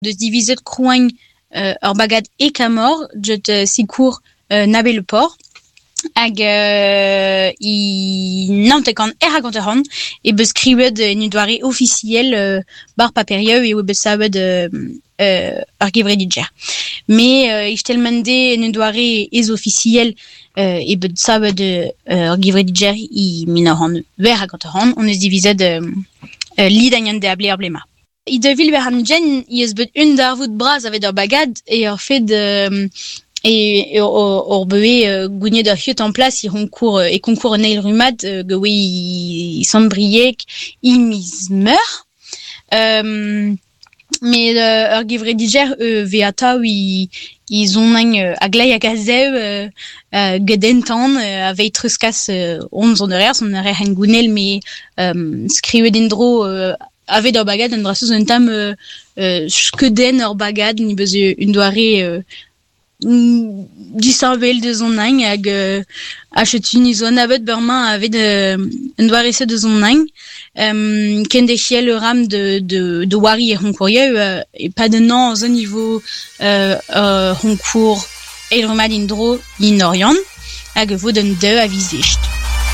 de diviser de croigne ur bagad e kamor jet sikour nabe le port hag i nantek an raconte ran e beus skrivet une doare officiel bar paperieux e beus savet ur gevredigер. Mais ishtelmende une doare ez officiel e beus savet ur gevrediger i minaran raconte ran on eus diviset lidanien de abler blema. I devil ver an gen, i eus bet un darvout braz avet ur bagad e ur fet ur beue gouniet ur hiot en place i konkour neil rumad gwe i sambriek i miz meur. Mais ur gevrediger ve atav i zonang a glei a gazeu gedentan a veit truskas on zon ur en gounel me skrivet dro avet ur bagad an drasous un tam skeden ur bagad ni beus un doare disarvel de zonang hag achetu ni zon avet bermañ avet un doare se de zonang ken de chiel le ram de wari e honkourieù e pas de nan zo niveau honkour e remad in dro in orion hag vod un deu a vizecht.